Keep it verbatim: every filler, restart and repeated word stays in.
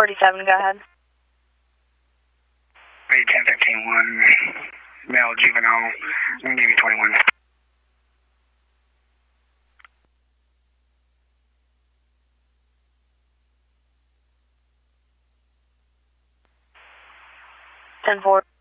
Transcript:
forty-seven, go ahead. Read ten fifteen one, male juvenile, I'm going to give you twenty-one. ten four.